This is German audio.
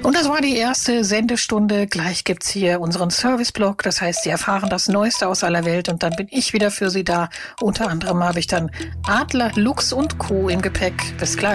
Und das war die erste Sendestunde. Gleich gibt's hier unseren Serviceblog. Das heißt, Sie erfahren das Neueste aus aller Welt und dann bin ich wieder für Sie da. Unter anderem habe ich dann Adler, Luchs und Co. im Gepäck. Bis gleich.